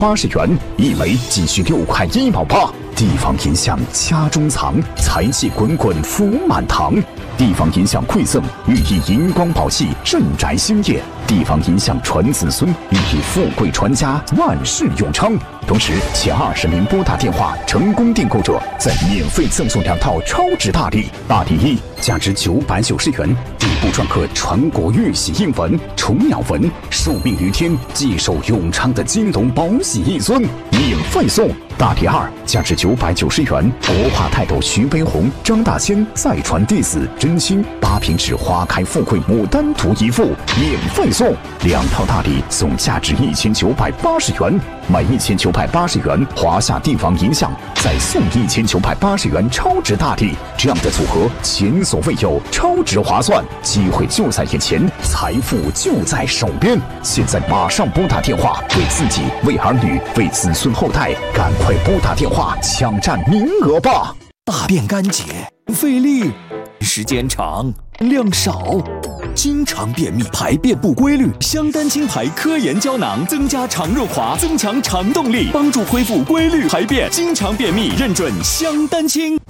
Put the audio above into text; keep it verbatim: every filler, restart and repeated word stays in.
八十元，一枚仅需六块一毛八。地方银像家中藏，财气滚滚福满堂。地方银像馈赠，寓意银光宝气，镇宅兴业。地方银像传子孙，寓意富贵传家，万事永昌。同时，前二十名拨打电话成功订购者，再免费赠送两套超值大礼。大礼一，价值九百九十元，底部篆刻传国玉玺印文、虫鸟纹，受命于天，既寿永昌的金龙宝玺一尊，免费送。大礼二，价值九百九十元，国画泰斗徐悲鸿、张大千再传弟子真心八平纸花开富贵牡丹图一幅，免费送。两套大礼总价值一千九百八十元，买一千九百八十元华夏地方银像，再送一千九百八十元超值大礼，这样的组合前所未有，超值划算，机会就在眼前，财富就在手边。现在马上拨打电话，为自己、为儿女、为子孙后代，赶快拨打电话抢占名额吧！ 大便干结，费力，时间长，量少。经常便秘，排便不规律，香丹清排科研胶囊增加肠润滑，增强肠动力，帮助恢复规律排便。经常便秘，认准香丹清。